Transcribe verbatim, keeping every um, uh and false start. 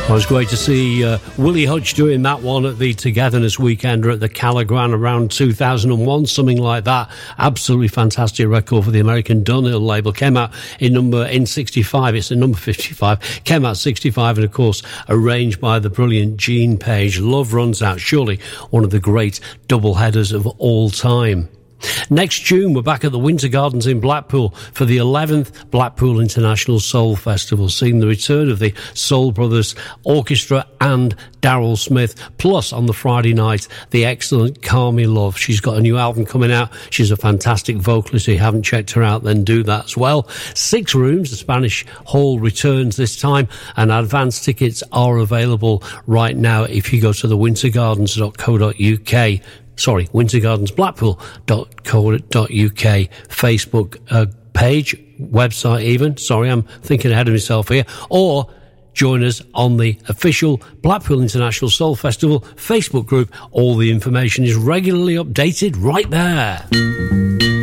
Well, it was great to see uh, Willie Hutch doing that one at the Togetherness Weekender at the Callaghan around two thousand one, something like that. Absolutely fantastic record for the American Dunhill label. Came out in number in sixty-five. It's a number fifty-five. Came out sixty-five, and of course arranged by the brilliant Gene Page. Love Runs Out, surely one of the great double headers of all time. Next June, we're back at the Winter Gardens in Blackpool for the eleventh Blackpool International Soul Festival, seeing the return of the Soul Brothers Orchestra and Daryl Smith. Plus, on the Friday night, the excellent Carmi Love. She's got a new album coming out. She's a fantastic vocalist. If you haven't checked her out, then do that as well. Six rooms. The Spanish Hall returns this time, and advance tickets are available right now if you go to the winter gardens dot co dot uk. Sorry, winter gardens blackpool dot co dot uk Facebook uh, page, website even. Sorry, I'm thinking ahead of myself here. Or join us on the official Blackpool International Soul Festival Facebook group. All the information is regularly updated right there.